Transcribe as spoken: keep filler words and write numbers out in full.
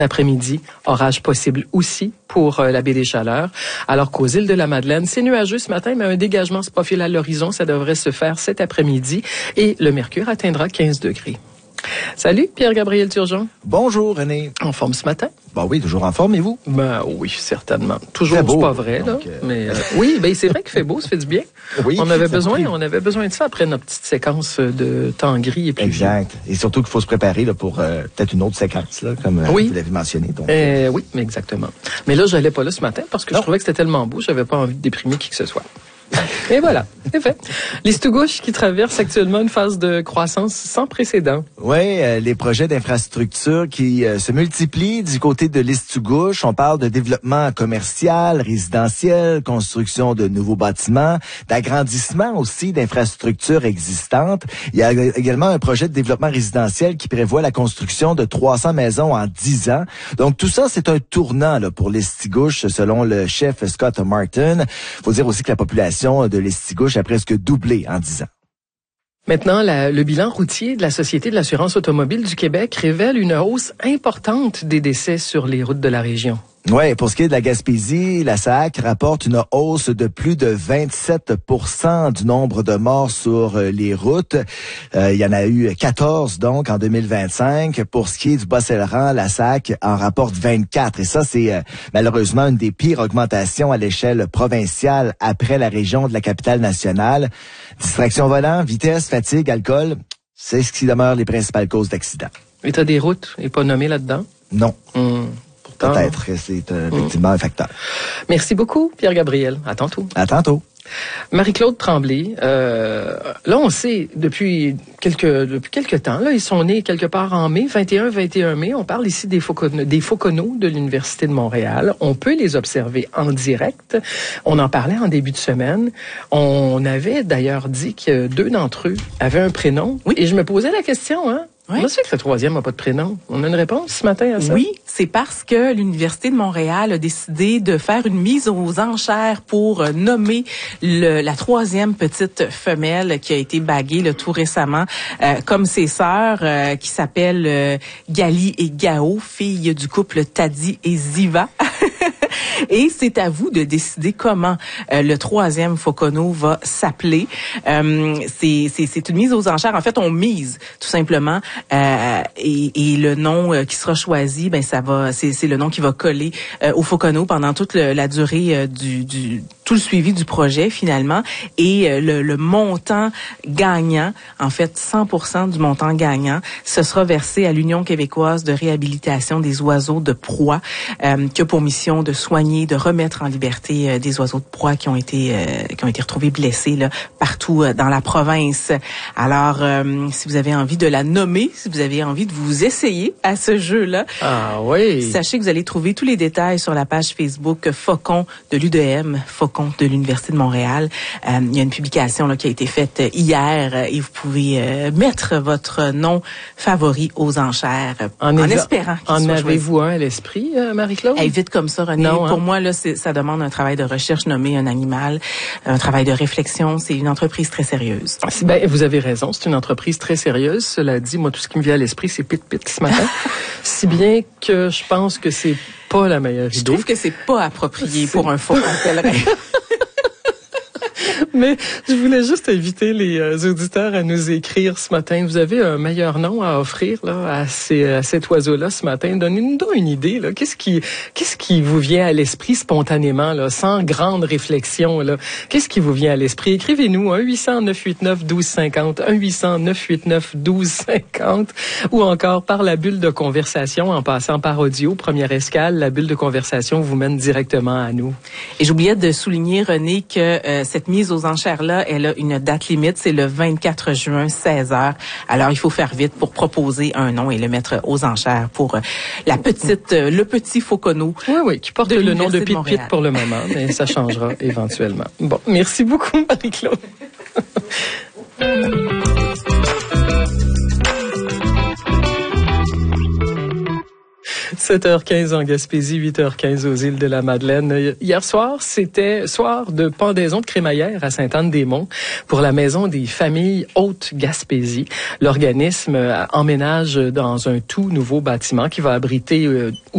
Après-midi, orage possible aussi pour euh, la baie des Chaleurs. Alors qu'aux îles de la Madeleine, c'est nuageux ce matin, mais un dégagement se profile à l'horizon. Ça devrait se faire cet après-midi et le mercure atteindra quinze degrés. Salut, Pierre-Gabriel Turgeon. Bonjour, René. En forme ce matin? Ben oui, toujours en forme, et vous? Ben oui, certainement. Toujours, c'est beau, c'est pas vrai, là. Donc, euh... Mais euh, oui, ben c'est vrai qu'il fait beau, ça fait du bien. Oui, on avait besoin, pris... on avait besoin de ça après notre petite séquence de temps gris et pluvieux. Exact. Et surtout qu'il faut se préparer là, pour euh, peut-être une autre séquence, là, comme oui. euh, vous l'avez mentionné. Donc, euh, oui, mais exactement. Mais là, j'allais pas là ce matin parce que non. je trouvais que c'était tellement beau, j'avais pas envie de déprimer qui que ce soit. Et voilà, c'est fait. L'Istugouche qui traverse actuellement une phase de croissance sans précédent. Oui, euh, les projets d'infrastructure qui euh, se multiplient du côté de l'Istugouche. On parle de développement commercial, résidentiel, construction de nouveaux bâtiments, d'agrandissement aussi d'infrastructures existantes. Il y a également un projet de développement résidentiel qui prévoit la construction de trois cents maisons en dix ans. Donc tout ça, c'est un tournant là, pour l'Estigouche, selon le chef Scott Martin. Faut dire aussi que la population de l'Estigouche a presque doublé en dix ans. Maintenant, la, le bilan routier de la Société de l'assurance automobile du Québec révèle une hausse importante des décès sur les routes de la région. Oui, pour ce qui est de la Gaspésie, la S A C rapporte une hausse de plus de vingt-sept pour cent du nombre de morts sur les routes. Euh, il y en a eu quatorze donc en deux mille vingt-cinq. Pour ce qui est du Bas-Saint-Laurent, la S A C en rapporte vingt-quatre. Et ça, c'est euh, malheureusement une des pires augmentations à l'échelle provinciale après la région de la capitale nationale. Distraction volant, vitesse, fatigue, alcool, c'est ce qui demeure les principales causes d'accidents. L'état des routes n'est pas nommé là-dedans? Non. Hum. Peut-être que c'est euh, effectivement un facteur. Merci beaucoup, Pierre-Gabriel. À tantôt. À tantôt. Marie-Claude Tremblay, euh, là, on sait depuis quelques depuis quelques temps, là, ils sont nés quelque part en mai, vingt et un vingt et un mai. On parle ici des Faucono, des Faucono de l'Université de Montréal. On peut les observer en direct. On en parlait en début de semaine. On avait d'ailleurs dit que deux d'entre eux avaient un prénom. Oui. Et je me posais la question, hein. Oui. Comment ça fait que le troisième n'a pas de prénom? On a une réponse ce matin à ça? Oui, c'est parce que l'Université de Montréal a décidé de faire une mise aux enchères pour nommer le, la troisième petite femelle qui a été baguée là, tout récemment, euh, comme ses sœurs, euh, qui s'appellent euh, Gali et Gao, filles du couple Tadi et Ziva. Et c'est à vous de décider comment euh, le troisième Faucono va s'appeler. Euh, c'est, c'est, c'est une mise aux enchères. En fait, on mise tout simplement. Euh, et, et le nom euh, qui sera choisi, ben ça va, c'est, c'est le nom qui va coller euh, au Faucono pendant toute le, la durée euh, du, du tout le suivi du projet finalement. Et euh, le, le montant gagnant, en fait, cent pour cent du montant gagnant, ce sera versé à l'Union québécoise de réhabilitation des oiseaux de proie, euh, qui a pour mission de soigner, de remettre en liberté euh, des oiseaux de proie qui ont été euh, qui ont été retrouvés blessés là partout euh, dans la province. Alors, euh, si vous avez envie de la nommer, si vous avez envie de vous essayer à ce jeu-là, ah oui, sachez que vous allez trouver tous les détails sur la page Facebook Faucon de l'U D M, Faucon de l'Université de Montréal. Euh, il y a une publication là qui a été faite hier euh, et vous pouvez euh, mettre votre nom favori aux enchères en, en espérant qu'il en soit avez-vous un à l'esprit, euh, Marie-Claude? Hey, vite comme ça, René. Non, hein? Pour moi, là, c'est, ça demande un travail de recherche nommé un animal, un travail de réflexion. C'est une entreprise très sérieuse. Ben, vous avez raison, c'est une entreprise très sérieuse. Cela dit, moi, tout ce qui me vient à l'esprit, c'est pit-pit ce matin. Si bien que je pense que c'est pas la meilleure idée. Je trouve que c'est pas approprié c'est... pour un faucon pèlerin. Mais je voulais juste inviter les euh, auditeurs à nous écrire ce matin. Vous avez un meilleur nom à offrir là à, ces, à cet oiseau-là ce matin? Donnez-nous donc une idée. Là. Qu'est-ce qui, qu'est-ce qui vous vient à l'esprit spontanément, là, sans grande réflexion? Là? Qu'est-ce qui vous vient à l'esprit? Écrivez-nous un huit cents neuf huit neuf douze cinquante, un huit cents neuf huit neuf douze cinquante, ou encore par la bulle de conversation en passant par audio. Première escale, la bulle de conversation vous mène directement à nous. Et j'oubliais de souligner, René, que euh, cette mise aux enchères-là, elle a une date limite, c'est le vingt-quatre juin, seize heures. Alors, il faut faire vite pour proposer un nom et le mettre aux enchères pour euh, la petite, euh, le petit Faucono. Oui, oui, qui porte le nom de Pit-Pit pour le moment, mais ça changera éventuellement. Bon, merci beaucoup, Marie-Claude. sept heures quinze en Gaspésie, huit heures quinze aux îles de la Madeleine. Hier soir, c'était soir de pendaison de crémaillère à Sainte-Anne-des-Monts pour la Maison des familles Haute-Gaspésie. L'organisme emménage dans un tout nouveau bâtiment qui va abriter euh,